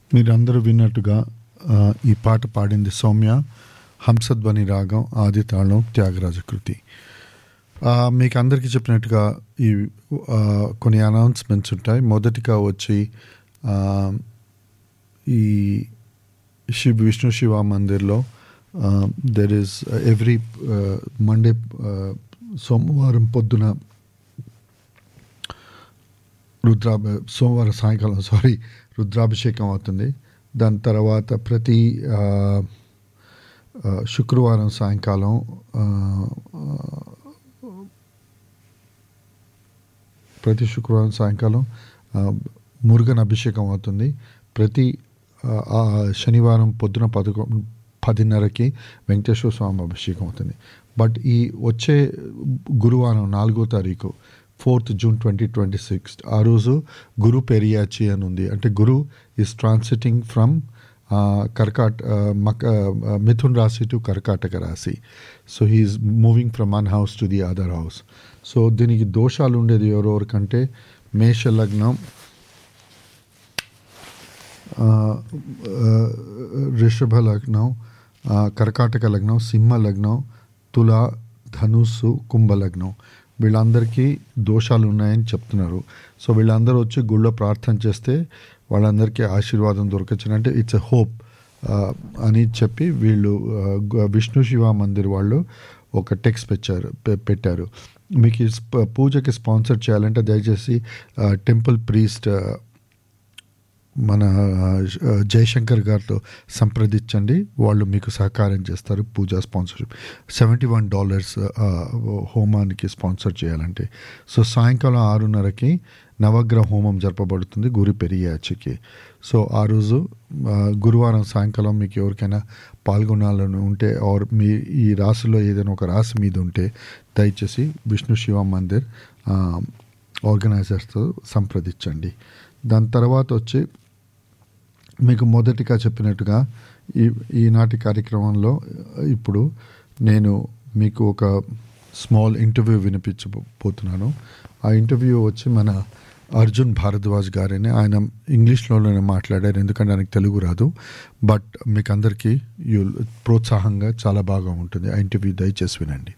మీరందరూ విన్నట్టుగా ఈ పాట పాడింది సౌమ్య. హంసధ్వని రాగం, ఆది తాళం, త్యాగరాజ కృతి. మీకు అందరికీ చెప్పినట్టుగా ఈ కొన్ని అనౌన్స్మెంట్స్ ఉంటాయి. మొదటిగా వచ్చి ఈ Vishnu Shiva మందిర్లో there is every Monday సోమవారం పొద్దున సోమవారం సాయంకాలం రుద్రాభిషేకం అవుతుంది. దాని తర్వాత ప్రతి శుక్రవారం సాయంకాలం మురుగన్ అభిషేకం అవుతుంది. ప్రతి శనివారం పొద్దున 10:30కి వెంకటేశ్వర స్వామి అభిషేకం అవుతుంది. బట్ ఈ వచ్చే గురువారం 4వ తారీఖు 4th June 2026 ఆ రోజు గురు పెరియాచి అని ఉంది. అంటే గురు ఈజ్ ట్రాన్సిటింగ్ ఫ్రమ్ మిథున్ రాశి టు కర్కాటక రాశి. So he's moving from one house to the other house. So దీనికి దోషాలు ఉండేది ఎవరెవరికంటే మేష లగ్నం, వృషభ లగ్నం, కర్కాటక లగ్నం, సింహ లగ్నం, తుల, ధనుస్సు, కుంభ లగ్నం, వీళ్ళందరికీ దోషాలు ఉన్నాయని చెప్తున్నారు. సో వీళ్ళందరూ వచ్చి గుళ్ళో ప్రార్థన చేస్తే వాళ్ళందరికీ ఆశీర్వాదం దొరకచ్చు, అంటే ఇట్స్ ఎ హోప్ అని చెప్పి వీళ్ళు విష్ణు శివ మందిర్ వాళ్ళు ఒక టెక్స్ట్ పెట్టారు. మీకు పూజకి స్పాన్సర్ చేయాలంటే దయచేసి టెంపుల్ ప్రీస్ట్ మన జయశంకర్ గారితో సంప్రదించండి. వాళ్ళు మీకు సహకారం చేస్తారు పూజా స్పాన్సర్షిప్. $71 హోమానికి స్పాన్సర్ చేయాలంటే. సో సాయంకాలం 6:30కి నవగ్రహ హోమం జరపబడుతుంది గురి పెరియాచికి. సో ఆ రోజు గురువారం సాయంకాలం మీకు ఎవరికైనా పాల్గొనాలని ఉంటే ఆర్ మీ ఈ రాశిలో ఏదైనా ఒక రాశి మీద ఉంటే దయచేసి విష్ణు శివ మందిర్ ఆర్గనైజర్స్తో సంప్రదించండి. దాని తర్వాత వచ్చి మీకు మొదటిగా చెప్పినట్టుగా ఈనాటి కార్యక్రమంలో ఇప్పుడు నేను మీకు ఒక స్మాల్ ఇంటర్వ్యూ వినిపించబోతున్నాను. ఆ ఇంటర్వ్యూ వచ్చి మన అర్జున్ భారద్వాజ్ గారని. ఆయన ఇంగ్లీష్లోనే మాట్లాడారు ఎందుకంటే ఆయనకు తెలుగు రాదు. బట్ మీకు అందరికీ ప్రోత్సాహంగా చాలా బాగా ఉంటుంది. ఆ ఇంటర్వ్యూ దయచేసి వినండి.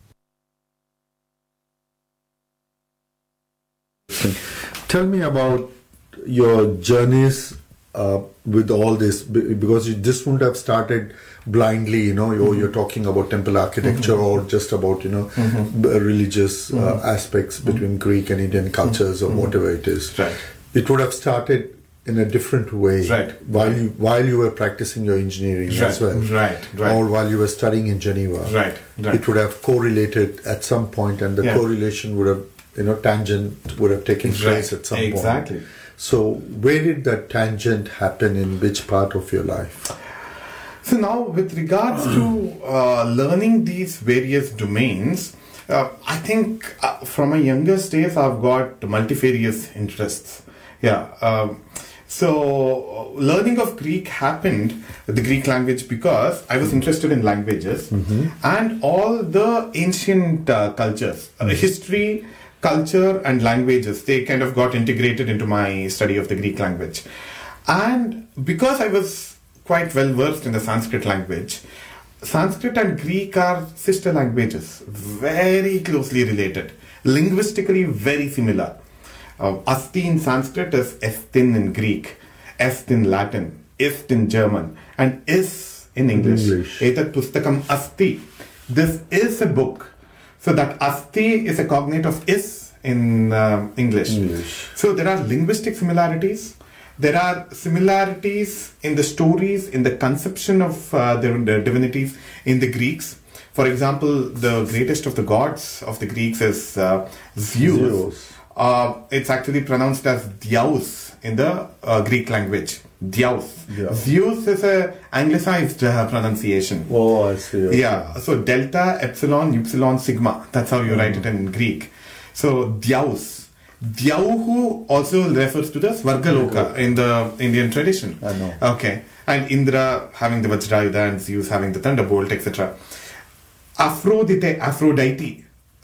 Tell me about your journeys with all this, because this wouldn't have started blindly, you're talking about temple architecture or just about religious aspects between Greek and Indian cultures or whatever it is. Right. It would have started in a different way. Right. While you were practicing your engineering as well. Right. Or while you were studying in Geneva. Right. It would have correlated at some point, and the correlation would have tangent would have taken place at some point. Exactly. So where did that tangent happen, in which part of your life? So now with regards to learning these various domains, I think from my youngest days I've got multifarious interests. So learning of Greek happened, the Greek language, because I was interested in languages and all the ancient cultures, history, culture and languages, they kind of got integrated into my study of the Greek language. And because I was quite well versed in the Sanskrit language, Sanskrit and Greek are sister languages, very closely related, linguistically very similar. Asti in Sanskrit is estin in Greek, est in Latin, ist in German, and is in English. Etat pustakam asti. This is a book. So that asti is a cognate of is in English. So there are linguistic similarities. There are similarities in the stories, in the conception of the divinities in the Greeks. For example, the greatest of the gods of the Greeks is Zeus. It's actually pronounced as Diaus in the Greek language. Diaus. Yeah. Zeus is a anglicized pronunciation. Oh, I see. Okay. Yeah. So delta, epsilon, upsilon, sigma. That's how you write it in Greek. So Diaus. Dyauhu also refers to the Svargaloka in the Indian tradition. I know. Okay. And Indra having the Vajrayuda and Zeus having the thunderbolt, etc. Aphrodite,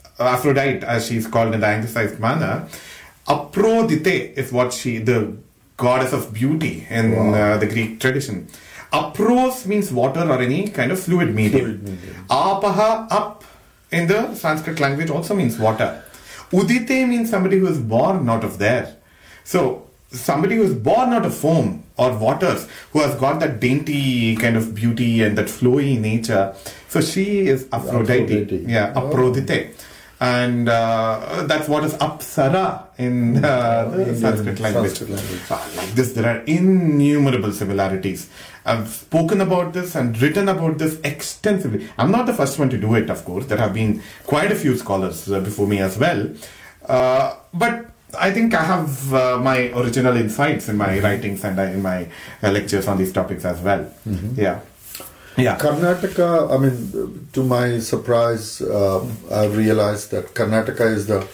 as she's called in the anglicized manner, Aprodite is what the goddess of beauty in the Greek tradition. Apros means water or any kind of fluid medium. Apaha, up, in the Sanskrit language also means water. Udite means somebody who is born out of there. So, somebody who is born out of foam or waters, who has got that dainty kind of beauty and that flowy nature. So, she is Aphrodite. Yeah, Aprodite. And that's what is Apsara in the Sanskrit language. Like this, there are innumerable similarities. I've spoken about this and written about this extensively. I'm not the first one to do it, of course. There have been quite a few scholars before me as well. But I think I have my original insights in my writings and in my lectures on these topics as well. Yeah. Karnataka, I mean, to my surprise, I've realized that Karnataka is the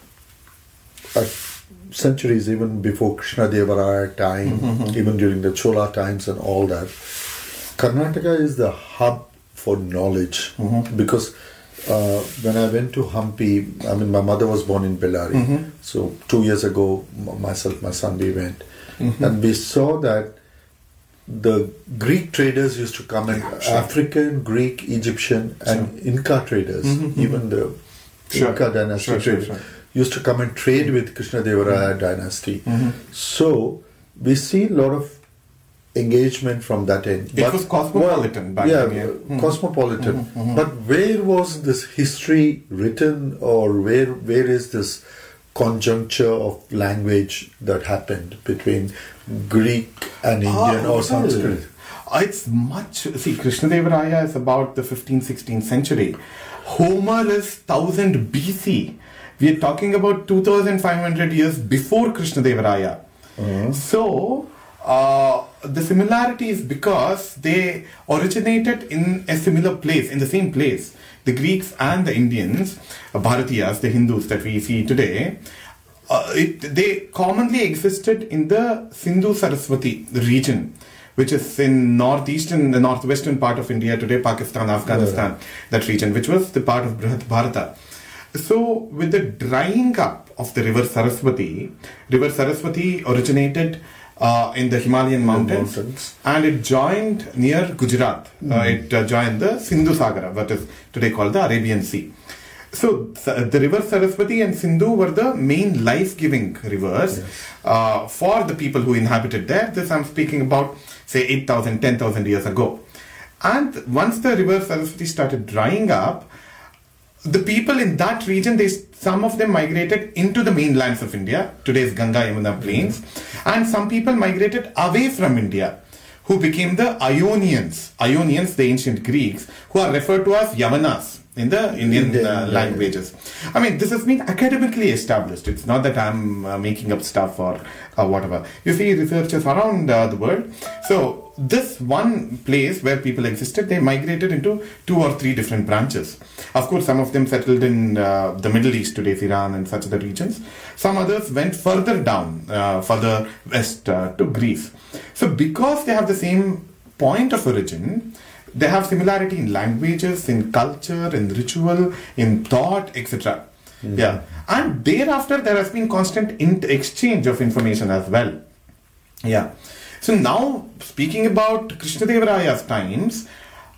centuries even before Krishnadevaraya time, even during the Chola times and all that. Karnataka is the hub for knowledge because when I went to Hampi, I mean, my mother was born in Bellary. So 2 years ago, myself, my son, we went. And we saw that the Greek traders used to come in, African, Greek, Egyptian, and Inca traders, even the Inca dynasty traders, used to come and trade with Krishnadevaraya dynasty. So we see a lot of engagement from that end. It was cosmopolitan back then. Yeah, cosmopolitan. But where was this history written, or where is this conjuncture of language that happened between Greek and Indian or Sanskrit? It's much... See, Krishnadevaraya is about the 15th, 16th century. Homer is 1000 BC. We are talking about 2500 years before Krishnadevaraya. So, the similarity is because they originated in a similar place, in the same place. The Greeks and the Indians, Bharatiyas, the Hindus that we see today, they commonly existed in the Sindhu-Saraswati region, which is in the northwestern part of India today, Pakistan, Afghanistan, that region, which was the part of Brihat Bharata. So, with the drying up of the river Saraswati originated in the Himalayan mountains, and it joined near Gujarat. It joined the Sindhu Sagara, what is today called the Arabian Sea. So the river Saraswati and Sindhu were the main life-giving rivers for the people who inhabited there. This I'm speaking about, say, 8,000, 10,000 years ago. And once the river Saraswati started drying up, the people in that region, some of them migrated into the mainlands of India, today's Ganga Yamuna plains, and some people migrated away from India, who became the Ionians. Ionians, the ancient Greeks, who are referred to as Yavanas in the Indian languages. I mean, this has been academically established. It's not that I'm making up stuff or whatever. You see researchers around the world. So this one place where people existed, they migrated into 2 or 3 different branches. Of course, some of them settled in the Middle East, today's Iran and such other regions. Some others went further down, further west to Greece. So because they have the same point of origin, they have similarity in languages, in culture, in ritual, in thought, etc. Yeah. And thereafter, there has been constant exchange of information as well. Yeah. So now, speaking about Krishnadevaraya's times,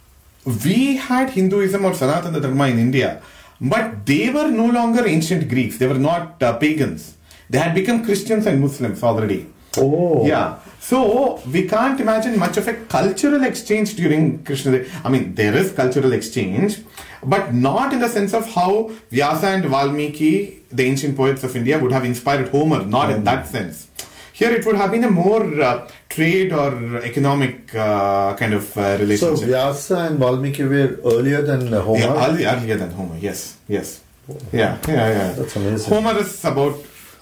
we had Hinduism or Sanatana Dharma in India, but they were no longer ancient Greeks. They were not pagans. They had become Christians and Muslims already. Oh. Yeah. So, we can't imagine much of a cultural exchange during Krishna. I mean, there is cultural exchange, but not in the sense of how Vyasa and Valmiki, the ancient poets of India, would have inspired Homer. Not in that sense. Here it would have been a more trade or economic kind of relationship. So, Vyasa and Valmiki were earlier than Homer? Yeah, earlier than Homer, yes. Oh. Yeah. That's amazing. Homer is about,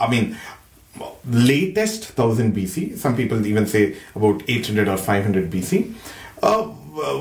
latest 1000 BC. Some people even say about 800 or 500 BC.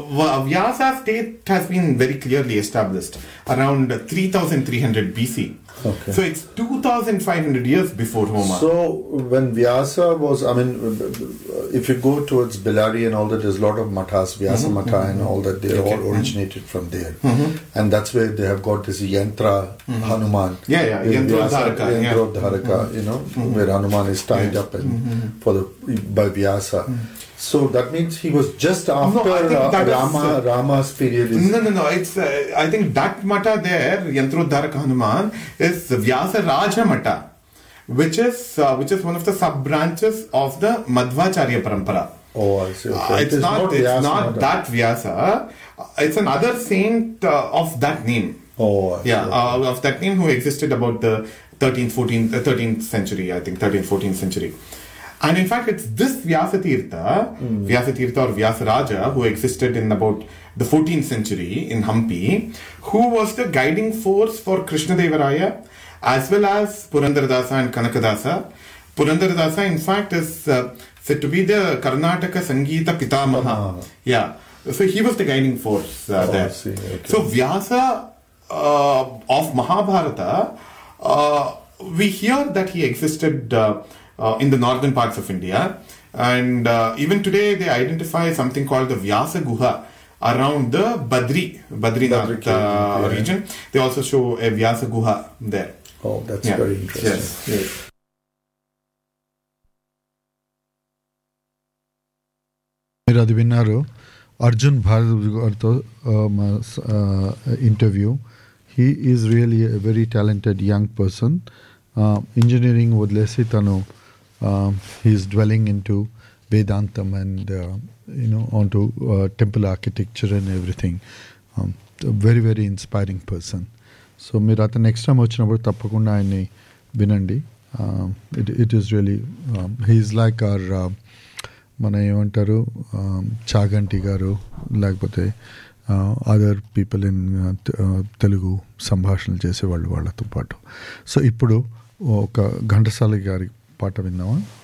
Vyasa's date has been very clearly established around 3300 BC. Okay. So it's 2,500 years before Homer. So when Vyasa was, I mean, if you go towards Bellary and all that, there's a lot of mathas, Vyasa Matha and all that. They all originated from there, and that's where they have got this Yantra Hanuman. Yantrodharaka. Yantrodharaka, where Hanuman is tied up and by Vyasa. So that means he was just after Rama's period. No. It's I think that Mata there, Yantrodharaka Hanuman, is Vyasa Raja Mata, which is one of the sub branches of the Madhvacharya Parampara. Oh, I see. Okay. It's not that Vyasa. It's another saint of that name. Oh, of that name, who existed about the 13th century, I think 13th, 14th century. And in fact, it's this Vyasa Tirtha or Vyasa Raja, who existed in about the 14th century in Hampi, who was the guiding force for Krishnadevaraya as well as Purandaradasa and Kanakadasa. Purandaradasa, in fact, is said to be the Karnataka Sangeeta Pitamaha. Yeah. So he was the guiding force there. Okay. So Vyasa of Mahabharata, we hear that he existed in the northern parts of India, and even today they identify something called the Vyasa Guha around the Badrinath region. They also show a Vyasa Guha there. Oh, that's very interesting. Yes. మీరు అది విన్నారు, అర్జున్ భారద్వాజ్ గారితో interview. He is really a very talented young person. Engineering వదిలేసి తను he's dwelling into Vedantam and onto temple architecture and everything. A very very inspiring person. So మీరు అతను next time వచ్చినప్పుడు తప్పకుండా ఆయన్ని వినండి. It is really he's like our మన ఏమంటారు చాగంటి గారు, లేకపోతే అదర్ పీపుల్ ఇన్ తెలుగు సంభాషణలు చేసేవాళ్ళు వాళ్ళతో పాటు. సో ఇప్పుడు ఒక ఘంటసాల గారి పాట విందామా?